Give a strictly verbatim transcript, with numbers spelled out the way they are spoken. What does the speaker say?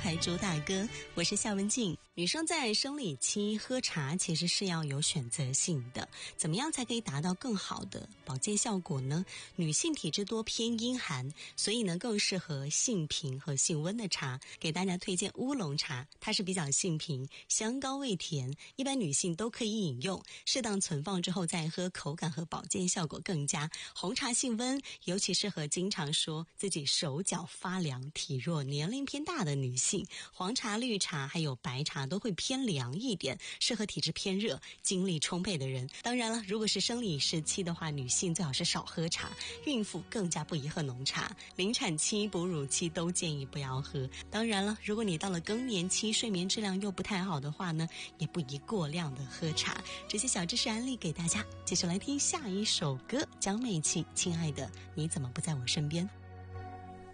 牌主打歌，我是夏文静。女生在生理期喝茶其实是要有选择性的，怎么样才可以达到更好的保健效果呢？女性体质多偏阴寒，所以呢更适合性平和性温的茶。给大家推荐乌龙茶，它是比较性平，香高味甜，一般女性都可以饮用，适当存放之后再喝，口感和保健效果更佳。红茶性温，尤其适合经常说自己手脚发凉、体弱、年龄偏大的女性。黄茶、绿茶还有白茶都会偏凉一点，适合体质偏热、精力充沛的人。当然了，如果是生理时期的话，女性最好是少喝茶，孕妇更加不宜喝浓茶，临产期、哺乳期都建议不要喝。当然了，如果你到了更年期，睡眠质量又不太好的话呢，也不宜过量的喝茶。这些小知识案例给大家，接下来听下一首歌，江美琪《亲爱的你怎么不在我身边》。